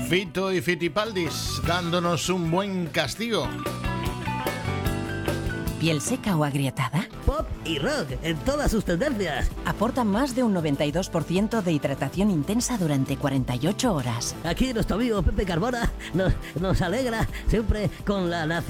Fito y Fitipaldis dándonos un buen castigo. ¿Piel seca o agrietada? Pop y rock en todas sus tendencias. Aporta más de un 92% de hidratación intensa durante 48 horas. Aquí nuestro amigo Pepe Carbona nos alegra siempre con la nacionalidad.